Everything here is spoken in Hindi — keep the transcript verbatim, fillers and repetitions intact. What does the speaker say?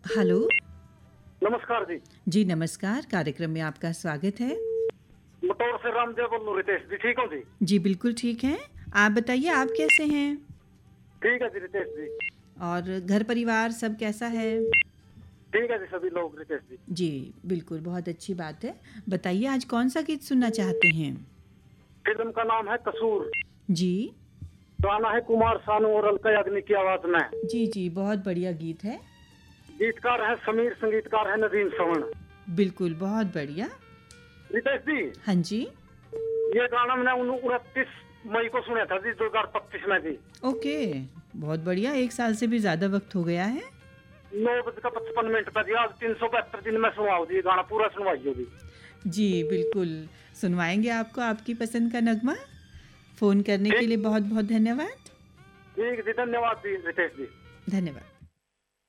हेलो। नमस्कार जी। जी नमस्कार, कार्यक्रम में आपका स्वागत है। मटौर से रामदेव बोल रहा हूँ। रितेश जी ठीक हो जी? जी बिल्कुल ठीक हैं। आप बताइए आप कैसे हैं? ठीक है जी रितेश जी। और घर परिवार सब कैसा है? ठीक है जी सभी लोग रितेश जी। जी बिल्कुल, बहुत अच्छी बात है। बताइए आज कौन सा गीत सुनना चाहते हैं? फिल्म का नाम है कसूर। जी गाना है कुमार सानू और अलका याग्निक की आवाज में। जी जी बहुत बढ़िया गीत है। गीतकार है समीर, संगीतकार है नदीम श्रवण। बिल्कुल बहुत बढ़िया। रितेश जी हाँ जी। ये गाना मैंने उनतीस मई को सुना था जी, दो हजार पच्चीस में जी। ओके, बहुत बढ़िया। एक साल से भी ज्यादा वक्त हो गया है। नौ बज का पचपन मिनट का जी। आज तीन सौ बहत्तर दिन में सुनवाओ जी, गाना पूरा सुनवाइयो जी। जी बिल्कुल, सुनवाएंगे आपको आपकी पसंद का नगमा। फ़ोन करने के लिए बहुत बहुत धन्यवाद। ठीक जी, धन्यवाद जी रितेश जी। धन्यवाद।